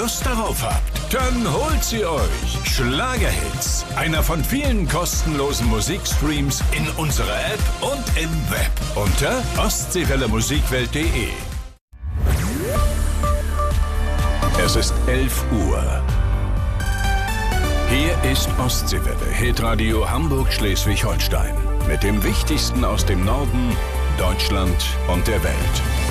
Lust darauf habt, dann holt sie euch. Schlagerhits, einer von vielen kostenlosen Musikstreams in unserer App und im Web unter ostseewellemusikwelt.de. Es ist 11 Uhr. Hier ist Ostseewelle, Hitradio Hamburg-Schleswig-Holstein. Mit dem Wichtigsten aus dem Norden, Deutschland und der Welt.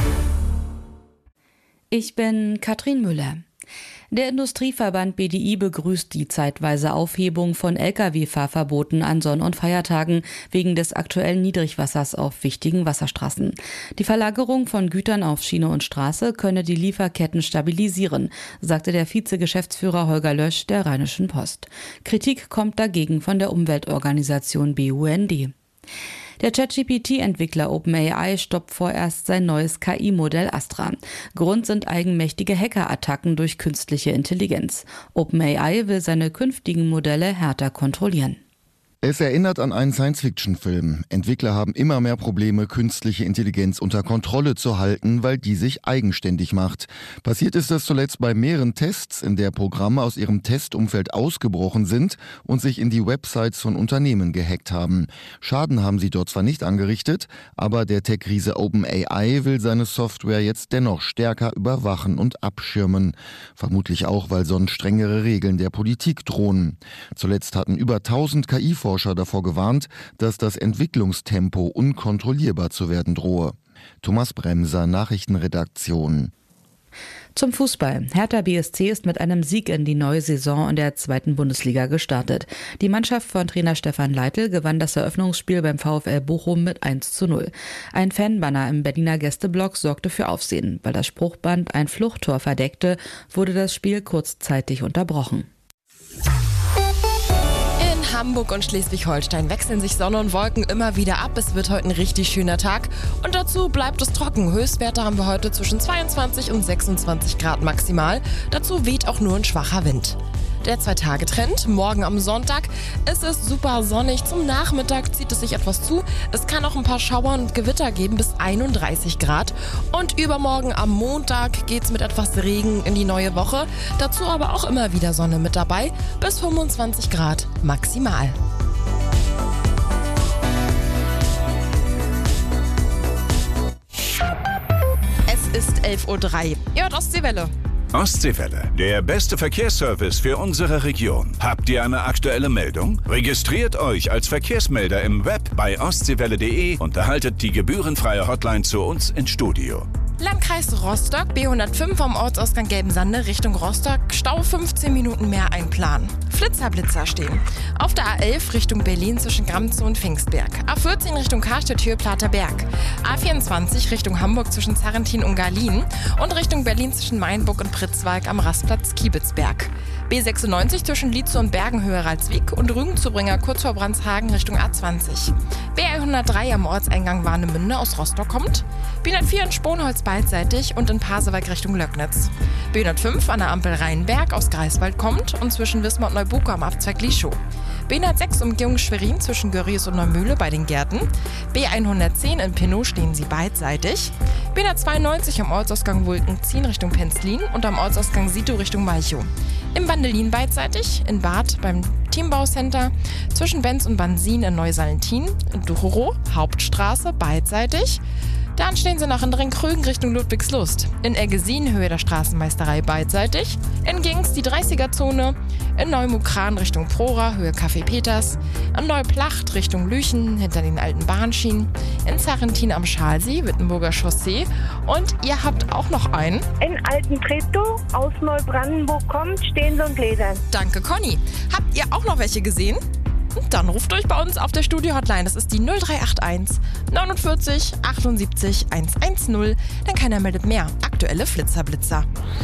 Ich bin Katrin Müller. Der Industrieverband BDI begrüßt die zeitweise Aufhebung von Lkw-Fahrverboten an Sonn- und Feiertagen wegen des aktuellen Niedrigwassers auf wichtigen Wasserstraßen. Die Verlagerung von Gütern auf Schiene und Straße könne die Lieferketten stabilisieren, sagte der Vizegeschäftsführer Holger Lösch der Rheinischen Post. Kritik kommt dagegen von der Umweltorganisation BUND. Der ChatGPT-Entwickler OpenAI stoppt vorerst sein neues KI-Modell Astra. Grund sind eigenmächtige Hackerattacken durch künstliche Intelligenz. OpenAI will seine künftigen Modelle härter kontrollieren. Es erinnert an einen Science-Fiction-Film. Entwickler haben immer mehr Probleme, künstliche Intelligenz unter Kontrolle zu halten, weil die sich eigenständig macht. Passiert ist das zuletzt bei mehreren Tests, in der Programme aus ihrem Testumfeld ausgebrochen sind und sich in die Websites von Unternehmen gehackt haben. Schaden haben sie dort zwar nicht angerichtet, aber der Tech-Riese OpenAI will seine Software jetzt dennoch stärker überwachen und abschirmen. Vermutlich auch, weil sonst strengere Regeln der Politik drohen. Zuletzt hatten über 1000 KI-Forscher davor gewarnt, dass das Entwicklungstempo unkontrollierbar zu werden drohe. Thomas Bremser, Nachrichtenredaktion. Zum Fußball. Hertha BSC ist mit einem Sieg in die neue Saison in der 2. Bundesliga gestartet. Die Mannschaft von Trainer Stefan Leitl gewann das Eröffnungsspiel beim VfL Bochum mit 1:0. Ein Fanbanner im Berliner Gästeblock sorgte für Aufsehen. Weil das Spruchband ein Fluchttor verdeckte, wurde das Spiel kurzzeitig unterbrochen. Hamburg und Schleswig-Holstein wechseln sich Sonne und Wolken immer wieder ab. Es wird heute ein richtig schöner Tag und dazu bleibt es trocken. Höchstwerte haben wir heute zwischen 22 und 26 Grad maximal. Dazu weht auch nur ein schwacher Wind. Der 2-Tage-Trend. Morgen am Sonntag ist es super sonnig. Zum Nachmittag zieht es sich etwas zu. Es kann auch ein paar Schauer und Gewitter geben bis 31 Grad. Und übermorgen am Montag geht es mit etwas Regen in die neue Woche. Dazu aber auch immer wieder Sonne mit dabei. Bis 25 Grad maximal. Es ist 11:03 Uhr. Ihr hört Ostseewelle. Ostseewelle, der beste Verkehrsservice für unsere Region. Habt ihr eine aktuelle Meldung? Registriert euch als Verkehrsmelder im Web bei ostseewelle.de und erhaltet die gebührenfreie Hotline zu uns ins Studio. Landkreis Rostock, B105 vom Ortsausgang Gelbensande Richtung Rostock, Stau 15 Minuten mehr einplanen. Flitzer stehen. Auf der A11 Richtung Berlin zwischen Gramzow und Pfingstberg. A14 Richtung Karstädt-Höhe Platerberg. A24 Richtung Hamburg zwischen Zarrentin und Garlin. Und Richtung Berlin zwischen Mainburg und Pritzwalk am Rastplatz Kiebitzberg. B96 zwischen Lietzow und Bergenhöhe Ralswiek und Rügenzubringer kurz vor Brandshagen Richtung A20. B103 am Ortseingang Warnemünde aus Rostock kommt. B104 in Sponholz beidseitig und in Pasewalk Richtung Löcknitz. B105 an der Ampel Rheinberg aus Greifswald kommt und zwischen Wismar und Neubuka am Abzweig Lieschow. B106 Umgehung Schwerin zwischen Görries und Neumühle bei den Gärten. B110 in Pinnow stehen sie beidseitig. B192 am Ortsausgang Wulkenzien Richtung Penzlin und am Ortsausgang Sito Richtung Malchow. Im Bandelin beidseitig, in Bad beim Teambauscenter, zwischen Benz und Bansin in Neusalentin, in Duchero, Hauptstraße beidseitig. Dann stehen sie noch in Dringkrögen Richtung Ludwigslust. In Eggesin Höhe der Straßenmeisterei beidseitig. In Gings die 30er-Zone. In Neumukran Richtung Prora Höhe Café Peters. In Neuplacht Richtung Lüchen hinter den alten Bahnschienen. In Zarrentin am Schalsee, Wittenburger Chaussee. Und ihr habt auch noch einen. In Alten-Treptow aus Neubrandenburg kommt, stehen so ein Gläsern. Danke, Conny. Habt ihr auch noch welche gesehen? Dann ruft euch bei uns auf der Studio-Hotline. Das ist die 0381 49 78 110. Denn keiner meldet mehr. Aktuelle Flitzer.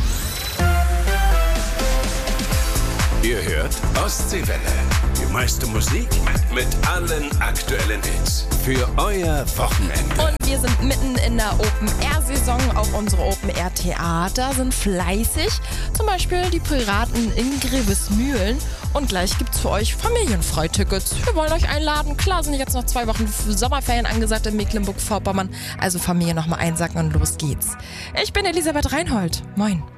Ihr hört Ostseewelle. Die meiste Musik mit allen aktuellen Hits. Für euer Wochenende. Und wir sind mitten in der Open-Air-Saison. Auch unsere Open-Air-Theater sind fleißig. Zum Beispiel die Piraten in Grevesmühlen. Und gleich gibt's für euch Familienfreitickets. Wir wollen euch einladen. Klar sind jetzt noch 2 Wochen Sommerferien angesagt in Mecklenburg-Vorpommern. Also Familie nochmal einsacken und los geht's. Ich bin Elisabeth Reinhold. Moin.